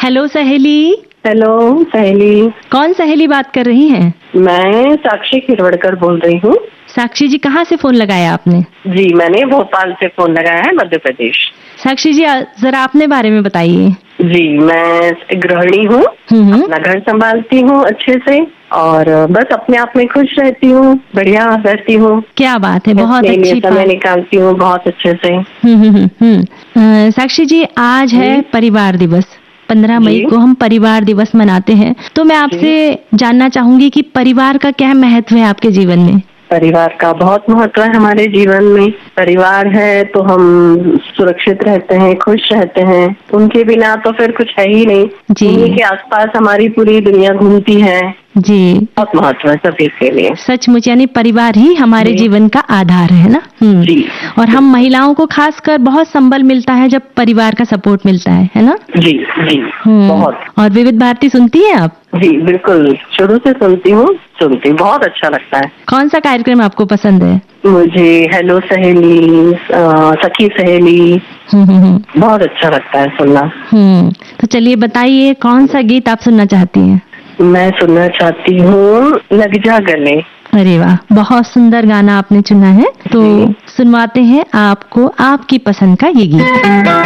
Hello सहेली। Hello सहेली। कौन सहेली बात कर रही हैं? मैं साक्षी खिरवड़कर बोल रही हूँ। साक्षी जी, कहाँ से फोन लगाया आपने? जी, मैंने भोपाल से फोन लगाया है, मध्य प्रदेश। साक्षी जी, जरा अपने बारे में बताइए। जी, मैं गृहिणी हूँ, अपना घर संभालती हूँ अच्छे से और बस अपने आप में खुश रहती हूँ, बढ़िया रहती हूँ। क्या बात है, बहुत अच्छी बात। समय निकालती हूँ बहुत अच्छे से। साक्षी जी, आज है परिवार दिवस। 15 मई को हम परिवार दिवस मनाते हैं, तो मैं आपसे जानना चाहूंगी कि परिवार का क्या महत्व है आपके जीवन में? परिवार का बहुत महत्व है हमारे जीवन में। परिवार है तो हम सुरक्षित रहते हैं, खुश रहते हैं। उनके बिना तो फिर कुछ है ही नहीं। उन्हीं के आसपास हमारी पूरी दुनिया घूमती है। जी, बहुत महत्व है सभी के लिए। सचमुच, यानी परिवार ही हमारे जीवन का आधार है ना। जी। और हम महिलाओं को खासकर बहुत संबल मिलता है जब परिवार का सपोर्ट मिलता है ना। जी जी, बहुत। और विविध भारती सुनती हैं आप? जी बिल्कुल, शुरू से सुनती हूँ, बहुत अच्छा लगता है। कौन सा कार्यक्रम आपको पसंद है? मुझे हेलो सहेली, सखी सहेली, बहुत अच्छा लगता है सुनना। तो चलिए बताइए, कौन सा गीत आप सुनना चाहती हैं? मैं सुनना चाहती हूँ लग जा गले। अरे वाह, बहुत सुंदर गाना आपने चुना है, तो सुनवाते हैं आपको आपकी पसंद का ये गीत।